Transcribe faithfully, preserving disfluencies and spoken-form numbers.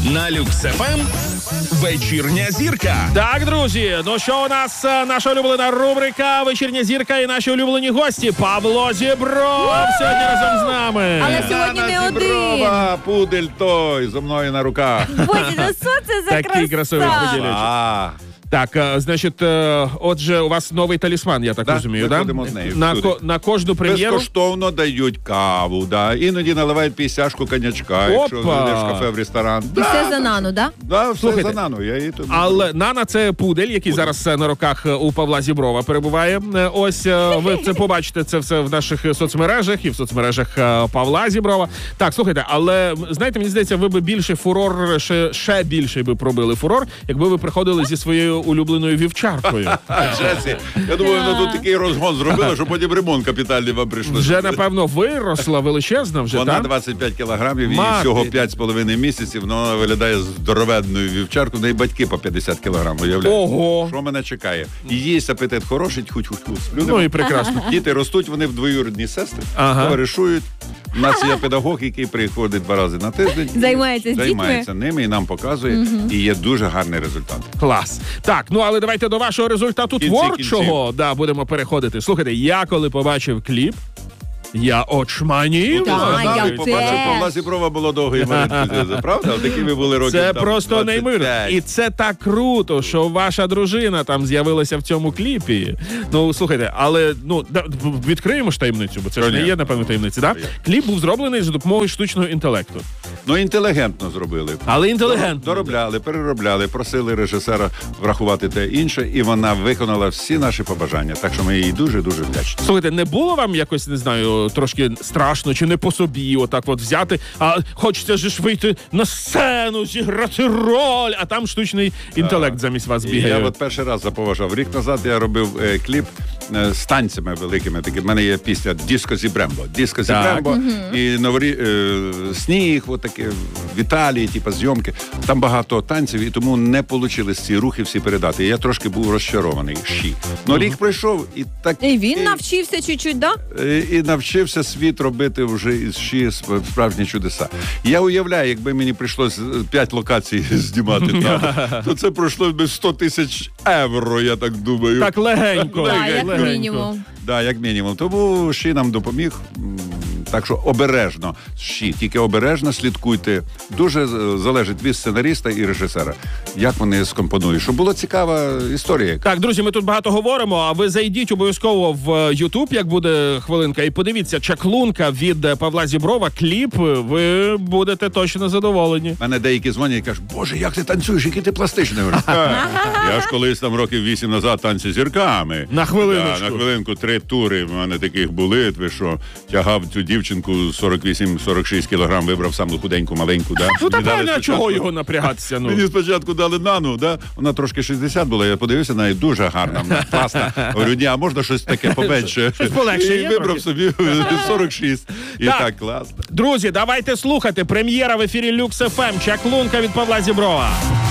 На Люкс еф ем вечірня зірка. Так, друзі, ну що у нас е, наша улюблена рубрика «Вечірня зірка» і наші улюблені гості. Павло Зібров сьогодні разом з нами. Але сьогодні не один. Зіброва, пудель той, зо мною на руках. Боже, ну що це за Такий красивий краса? поділячок. А, Так, е, значить, е, отже, у вас новий талісман, я так Да, розумію, ми да? ходимо з нею На, всюди. ко- на кожну прем'єру? безкоштовно дають каву, да. Іноді наливають п'ятдесятку коньячка, якщо Опа! зайдеш в кафе, в ресторан. І все за нану, да? Да, все Слухайте, за нану. Я її тут... Але Нана – це пудель, який зараз е, на руках е, у Павла Зіброва перебуває. Е, Ось е, ви це побачите це все в наших е, соцмережах і в соцмережах е, Павла Зіброва. Так, слухайте, але знаєте, мені здається, ви би більше фурор, ще, ще більше би пробили фурор, якби ви приходили зі своєю улюбленою вівчаркою. Джесі, я думаю, вона тут такий розгон зробила, що потім ремонт капітальний вам прийшло. Вже, напевно, виросла, величезна вже, Вона так? двадцять п'ять кілограмів, їй Мати. всього п'ять з половиною місяців, але вона виглядає здоровенною вівчаркою, в неї батьки по п'ятдесят кілограмів, уявляєте? Ого! Що мене чекає? Її апетит хороший, хуть-хуть-хуть. Ну і прекрасно. Діти ростуть, вони в двоюрідні сестри, Ага. товаришують. У нас є педагог, який приходить два рази на тиждень. Займається з дітьми. Займається ними і нам показує. І є дуже гарний результат. Клас. Так, ну але давайте до вашого результату Кінці творчого да, будемо переходити. Слухайте, я коли побачив кліп, я очманів. Так, Ну, я знали, теж. побачив, Павла Зіброва було довго і маленько, правда? Такі ви були років Це там, просто двадцять неймовірно. п'ять. І це так круто, що ваша дружина там з'явилася в цьому кліпі. Ну, слухайте, але ну да, відкриємо ж таємницю, бо це ж не Конечно. є, напевно, таємниця, да? Кліп був зроблений за допомогою штучного інтелекту. Ну, інтелігентно зробили. Але інтелігентно. Доробляли, переробляли, просили режисера врахувати те інше, і вона виконала всі наші побажання. Так що ми їй дуже-дуже вдячні. Слухайте, не було вам якось, не знаю, трошки страшно чи не по собі отак от взяти, а хочеться ж вийти на сцену, зіграти роль, а там штучний інтелект замість вас І бігає. я от перший раз заповажав. Рік назад я робив е, кліп е, з танцями великими. Такі, в мене є пісня «Диско Зібрембо». «Диско Так. Зібрембо» і новорі... е, сніг, от таке, в Італії, типу, зйомки. Там багато танців, і тому не вийшли ці рухи всі передати. І я трошки був розчарований. Щі. Ну, рік пройшов, і так... І він навчився чуть-чуть, да? Е, І навчився світ робити вже із щі сп- справжні чудеса. Я уявляю, якби мені прийшлось п'ять локацій знімати там, то це пройшло б сто тисяч євро, я так думаю. Так легенько. Так, як легенько. мінімум. Да, як мінімум. Тому щі нам допоміг. М, Так що обережно, щі, тільки обережно слідкуйте. Дуже з- залежить від сценаріста і режисера, як вони скомпонують. Щоб була цікава історія. Так, друзі, ми тут багато говоримо, а ви зайдіть обов'язково в Ютуб, як буде хвилинка, і подивіться «Чаклунка» від е, Павла Зіброва, кліп, ви будете точно задоволені. Мене деякі дзвонять і кажуть, боже, як ти танцюєш, який ти пластичний. Я говорю, «Е, Я ж колись там років вісім назад танці з зірками. На хвилиночку. Да, на хвилинку, три тури в мене таких були, ви що, тягав цю дівчинку сорок вісім сорок шість кілограм, вибрав саму худеньку, маленьку, да? Ну, та Мені дали правильно, а спочатку- чого його напрягатися? Ну. Мені спочатку дали нану, да? Вона трошки шістдесят була, я подивився на неї, дуже гарна, вона класна. Говорю, ні, а можна щось таке поменше? Щось полегше І є вибрав трохи? собі сорок шість. І Так. так класно. Друзі, давайте слухати. Прем'єра в ефірі Люкс еф ем. «Чаклунка» від Павла Зіброва.